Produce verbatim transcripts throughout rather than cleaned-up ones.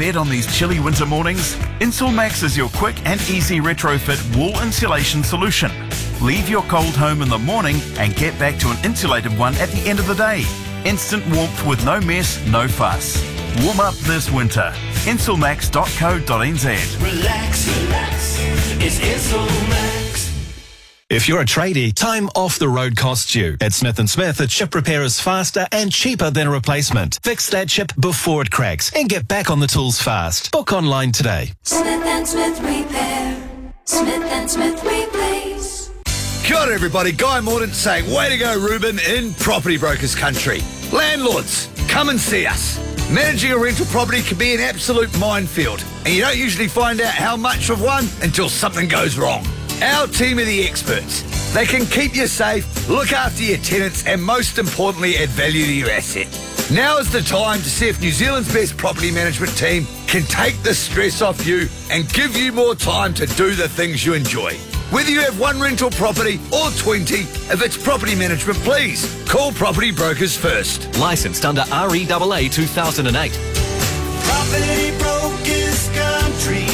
bed on these chilly winter mornings? InsulMax is your quick and easy retrofit wall insulation solution. Leave your cold home in the morning and get back to an insulated one at the end of the day. Instant warmth with no mess, no fuss. Warm up this winter. insulmax dot co dot n z. Relax, relax. It's InsulMax. If you're a tradie, time off the road costs you. At Smith and Smith, a chip repair is faster and cheaper than a replacement. Fix that chip before it cracks and get back on the tools fast. Book online today. Smith and Smith Repair. Smith and Smith Replace. Kia ora everybody, Guy Mordaunt saying, way to go Ruben in Property Brokers Country. Landlords, come and see us. Managing a rental property can be an absolute minefield, and you don't usually find out how much of one until something goes wrong. Our team are the experts. They can keep you safe, look after your tenants, and most importantly, add value to your asset. Now is the time to see if New Zealand's best property management team can take the stress off you and give you more time to do the things you enjoy. Whether you have one rental property or twenty, if it's property management, please call Property Brokers first. Licensed under R E A A two thousand eight. Property Brokers Country.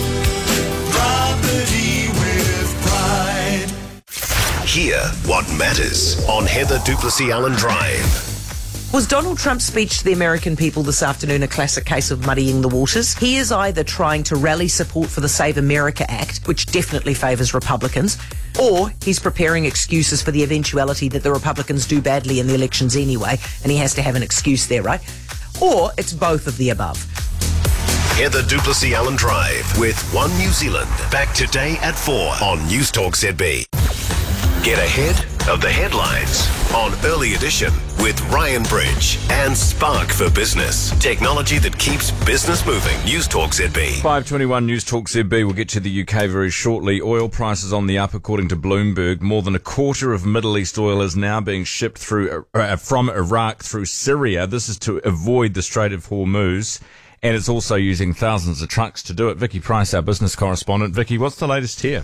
Property with pride. Hear what matters on Heather Duplessis Allen Drive. Was Donald Trump's speech to the American people this afternoon a classic case of muddying the waters? He is either trying to rally support for the Save America Act, which definitely favours Republicans, or he's preparing excuses for the eventuality that the Republicans do badly in the elections anyway, and he has to have an excuse there, right? Or it's both of the above. Heather Duplessis Allen Drive with One New Zealand. Back today at four on News Talk Z B. Get ahead of the headlines on Early Edition with Ryan Bridge and Spark for Business. Technology that keeps business moving. News Talk Z B. five twenty-one News Talk Z B. We'll get to the U K very shortly. Oil prices on the up, according to Bloomberg. More than a quarter of Middle East oil is now being shipped through uh, from Iraq through Syria. This is to avoid the Strait of Hormuz. And it's also using thousands of trucks to do it. Vicky Price, our business correspondent. Vicky, what's the latest here?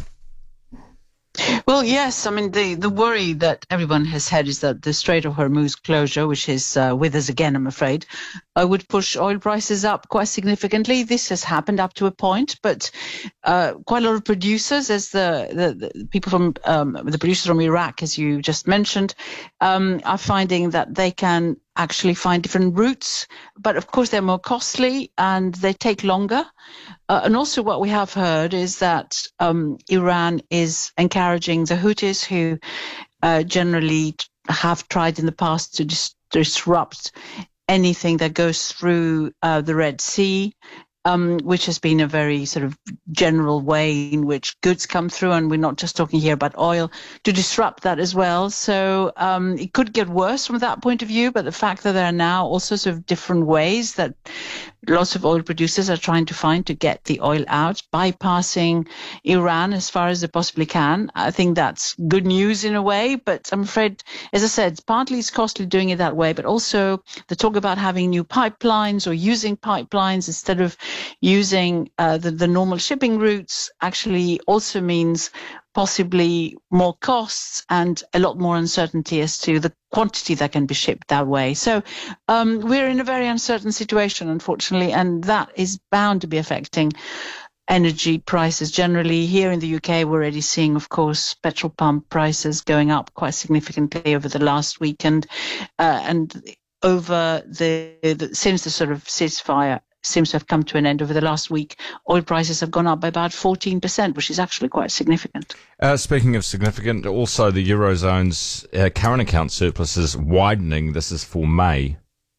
Well, yes. I mean, the, the worry that everyone has had is that the Strait of Hormuz closure, which is uh, with us again, I'm afraid, uh, would push oil prices up quite significantly. This has happened up to a point, but uh, quite a lot of producers, as the, the, the people from um, the producers from Iraq, as you just mentioned, um, are finding that they can actually find different routes, but of course they're more costly and they take longer. Uh, and also what we have heard is that um, Iran is encouraging the Houthis, who uh, generally have tried in the past to dis- disrupt anything that goes through uh, the Red Sea, um, which has been a very sort of general way in which goods come through, and we're not just talking here about oil, to disrupt that as well. So um, it could get worse from that point of view, but the fact that there are now all sorts of different ways that lots of oil producers are trying to find to get the oil out, bypassing Iran as far as they possibly can. I think that's good news in a way, but I'm afraid, as I said, partly it's costly doing it that way, but also the talk about having new pipelines or using pipelines instead of using uh, the, the normal shipping routes actually also means possibly more costs and a lot more uncertainty as to the quantity that can be shipped that way. So um, we're in a very uncertain situation, unfortunately, and that is bound to be affecting energy prices generally. Here in the U K, we're already seeing, of course, petrol pump prices going up quite significantly over the last weekend, uh, and over the, the since the sort of ceasefire seems to have come to an end over the last week, oil prices have gone up by about fourteen percent, which is actually quite significant. Uh, speaking of significant, also the Eurozone's uh, current account surplus is widening. This is for May.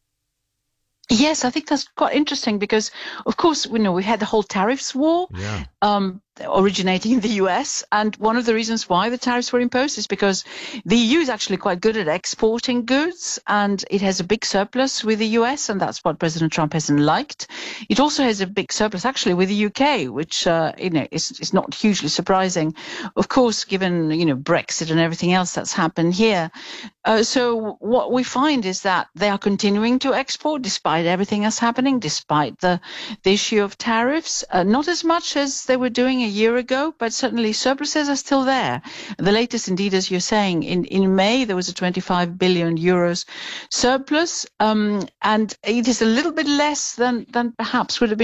Yes, I think that's quite interesting because, of course, you know, we had the whole tariffs war Yeah. um, originating in the U S. And one of the reasons why the tariffs were imposed is because the E U is actually quite good at exporting goods, and it has a big surplus with the U S, and that's what President Trump hasn't liked. It also has a big surplus actually with the U K, which, uh, you know, is, is not hugely surprising, of course, given, you know, Brexit and everything else that's happened here. Uh, so what we find is that they are continuing to export despite everything that's happening, despite the, the issue of tariffs, uh, not as much as they were doing a year ago, but certainly surpluses are still there. The latest, indeed, as you're saying, in, in May, there was a twenty-five billion euros surplus, um, and it is a little bit less than, than perhaps would have been